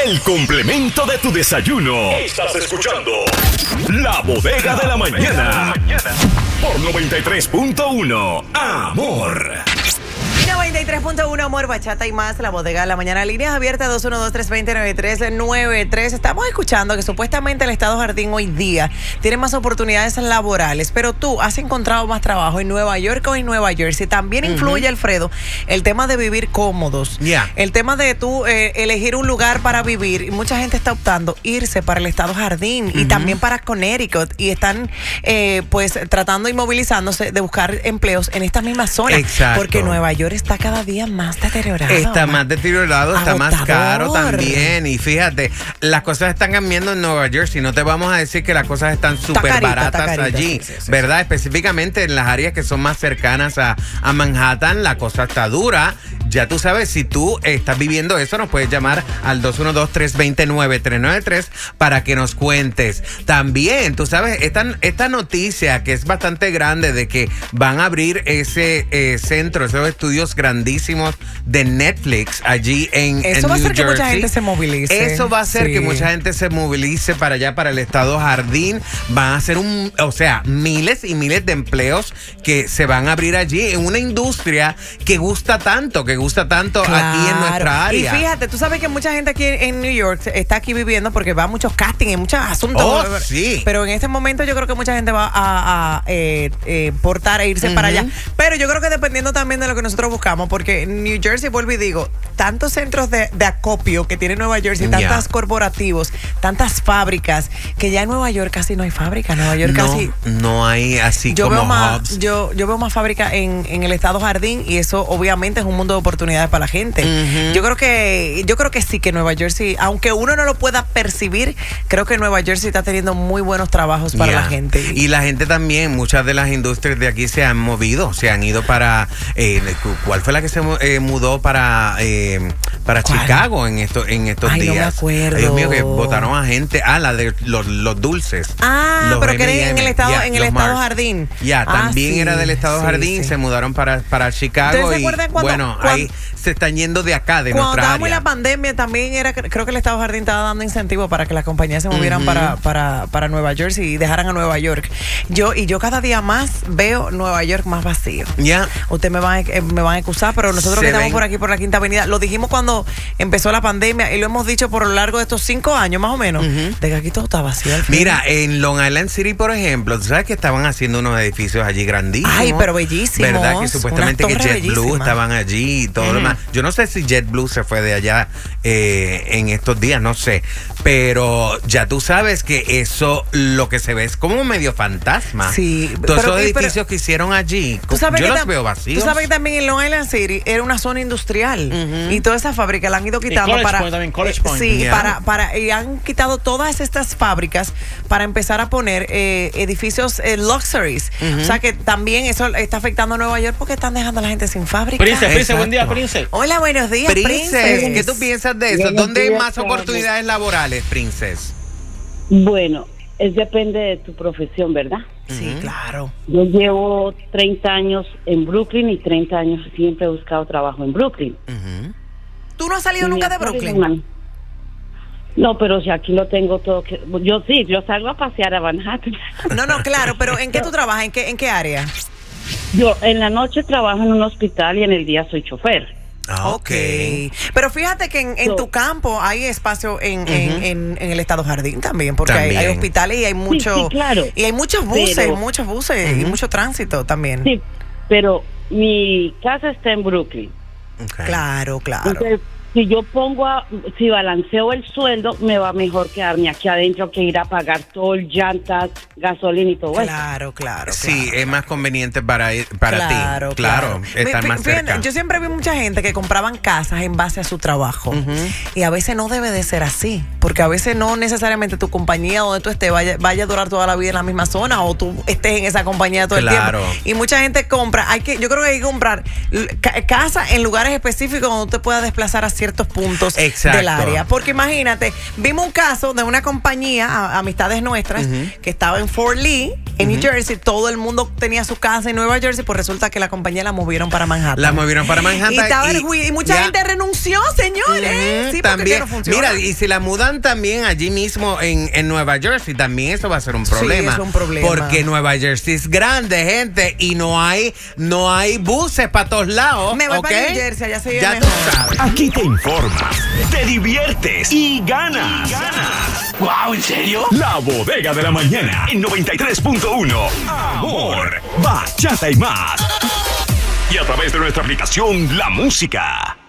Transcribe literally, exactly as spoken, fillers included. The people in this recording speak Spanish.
el complemento de tu desayuno. Estás escuchando La Bodega de la Mañana. Por noventa y tres punto uno, Amor. noventa y tres punto uno, Amor, Bachata y más, La Bodega de la Mañana. Líneas abiertas dos uno dos, tres dos cero, nueve tres nueve tres. Estamos escuchando que supuestamente el Estado Jardín hoy día tiene más oportunidades laborales, pero tú has encontrado más trabajo en Nueva York o en Nueva Jersey. También influye, uh-huh. Alfredo, el tema de vivir cómodos. Yeah. El tema de tú eh, elegir un lugar para vivir. Y mucha gente está optando irse para el Estado Jardín, uh-huh. y también para Connecticut. Y están eh, pues tratando y movilizándose de buscar empleos en esta misma zona. Exacto. Porque Nueva York está cada día más deteriorado. Está más deteriorado, está Agotador. más caro también. Y fíjate, las cosas están cambiando en Nueva Jersey. No te vamos a decir que las cosas están súper baratas carita, allí, sí, sí, ¿verdad? Sí. Específicamente en las áreas que son más cercanas a, a Manhattan, la cosa está dura. Ya tú sabes, si tú estás viviendo eso, nos puedes llamar al dos uno dos, tres dos cero, nueve tres nueve tres para que nos cuentes. También, tú sabes, esta, esta noticia que es bastante grande de que van a abrir ese eh, centro, esos estudios grandísimos de Netflix allí en, Eso en va a New hacer que Jersey. mucha gente se movilice. Eso va a hacer sí. que mucha gente se movilice para allá, para el Estado Jardín. Van a ser un, o sea, miles y miles de empleos que se van a abrir allí en una industria que gusta tanto, que gusta tanto claro. aquí en nuestra área. Y fíjate, tú sabes que mucha gente aquí en New York está aquí viviendo porque va a muchos castings y muchos asuntos. Oh, sí. Pero en este momento yo creo que mucha gente va a, a eh, eh, portar e irse uh-huh. para allá. Pero yo creo que dependiendo también de lo que nosotros buscamos, porque en New Jersey, vuelvo y digo, tantos centros de, de acopio que tiene Nueva Jersey, yeah. tantas corporativos, tantas fábricas, que ya en Nueva York casi no hay fábricas. Nueva York no, casi... No hay así yo como veo más, hubs. yo, yo veo más fábricas en, en el Estado Jardín, y eso obviamente es un mundo de oportunidades para la gente. Uh-huh. Yo creo que yo creo que sí que Nueva Jersey, aunque uno no lo pueda percibir, creo que Nueva Jersey está teniendo muy buenos trabajos para yeah. la gente. Y la gente también, muchas de las industrias de aquí se han movido, se han ido para eh, ¿cuál fue la que se eh, mudó para eh, para ¿Cuál? Chicago en esto, en estos Ay, días? No me acuerdo. Ay, Dios mío, que botaron a gente. Ah, la de los, los dulces. Ah, los pero M and M. que en el estado, yeah, en el estado Mars. Jardín. Ya, yeah, ah, también sí, era del Estado sí, Jardín, sí. se mudaron para, para Chicago. ¿Se y acuerdan cuando, bueno, cuando, ahí se están yendo de acá, de cuando nuestra estábamos área. en la pandemia también era, creo que el Estado Jardín estaba dando incentivos para que las compañías se movieran uh-huh. para, para, para Nueva Jersey y dejaran a Nueva York. Yo y yo cada día más veo Nueva York más vacío. Ya. Yeah. Ustedes me van, a, me van a excusar, pero nosotros se que estamos ven. por aquí, por la Quinta Avenida, lo dijimos cuando empezó la pandemia y lo hemos dicho por lo largo de estos cinco años más o menos, uh-huh. de que aquí todo está vacío. Al fin. Mira, en Long Island City, por ejemplo, tú sabes que estaban haciendo unos edificios allí grandísimos. Ay, pero bellísimos. ¿Verdad? Que supuestamente que JetBlue estaban allí y todo uh-huh. lo demás. Yo no sé si JetBlue se fue de allá eh, en estos días, no sé. Pero ya tú sabes que eso, lo que se ve es como medio fantasma. Sí. Todos pero, esos edificios pero, que hicieron allí, yo los veo vacíos. Tú sabes que también en Long Island City era una zona industrial uh-huh. y toda esa fábrica la han ido quitando para Point, también, College Point. sí, yeah. para para y han quitado todas estas fábricas para empezar a poner eh, edificios eh, luxuries. Uh-huh. O sea que también eso está afectando a Nueva York porque están dejando a la gente sin fábrica. Prince, Prince, buen día, Prince. Hola, buenos días, Prince. Prince. ¿Qué tú piensas de eso? Buenos ¿Dónde hay días, más Carlos. oportunidades laborales, Princess? Bueno, es depende de tu profesión, ¿verdad? Sí, uh-huh. claro. Yo llevo treinta años en Brooklyn y treinta años siempre he buscado trabajo en Brooklyn. Uh-huh. ¿Tú no has salido Y nunca de Brooklyn? Man. No, pero si aquí lo tengo todo que... Yo sí, yo salgo a pasear a Manhattan. No, no, claro, pero ¿en qué tú trabajas? ¿En qué, en qué área? Yo en la noche trabajo en un hospital y en el día soy chofer. Ah, ok. Okay. Pero fíjate que en, en So, tu campo hay espacio en, uh-huh. en, en, en el Estado Jardín también, porque también. Hay, hay hospitales y hay mucho, sí, sí, claro. y hay muchos buses, pero, muchos buses uh-huh. y mucho tránsito también. Sí, pero mi casa está en Brooklyn. Okay. Claro, claro. Entonces, si yo pongo, a, si balanceo el sueldo, me va mejor quedarme aquí adentro que ir a pagar todo, llantas, gasolina y todo eso. Claro, claro. Sí, claro, es claro. más conveniente para, para claro, ti. Claro, claro. estar Fí- más fíjate, cerca. yo siempre vi mucha gente que compraban casas en base a su trabajo. Uh-huh. Y a veces no debe de ser así. Porque a veces no necesariamente tu compañía donde tú estés vaya, vaya a durar toda la vida en la misma zona o tú estés en esa compañía todo Claro. el tiempo. Y mucha gente compra. Hay que, yo creo que hay que comprar ca- casa en lugares específicos donde usted pueda desplazar a cierto ciertos puntos Exacto. del área. Porque imagínate, vimos un caso de una compañía, a, amistades nuestras, uh-huh. que estaba en Fort Lee, en uh-huh. New Jersey. Todo el mundo tenía su casa en Nueva Jersey, pues resulta que la compañía la movieron para Manhattan. La movieron para Manhattan. Y, estaba y, el, y mucha ya. gente renunció, señores. Uh-huh. Sí, también. No funciona. Mira, y si la mudan también allí mismo en, en Nueva Jersey, también eso va a ser un problema. Sí, es un problema. Porque Nueva Jersey es grande, gente, y no hay, no hay buses para todos lados. Me voy ¿okay? para New Jersey, allá se vive ya mejor. tú sabes. Aquí te informas, te diviertes y ganas. Y ganas. Wow, ¿en serio? La Bodega de la Mañana en noventa y tres punto uno. Amor, bachata y más. Y a través de nuestra aplicación La Música.